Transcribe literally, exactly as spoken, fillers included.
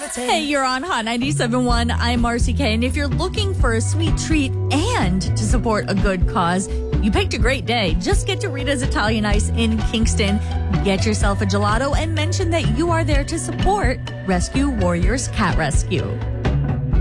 Hey, you're on Hot ninety-seven point one. I'm Marcy K. And if you're looking for a sweet treat and to support a good cause, you picked a great day. Just get to Rita's Italian Ice in Kingston. Get yourself a gelato and mention that you are there to support Rescue Warriors Cat Rescue.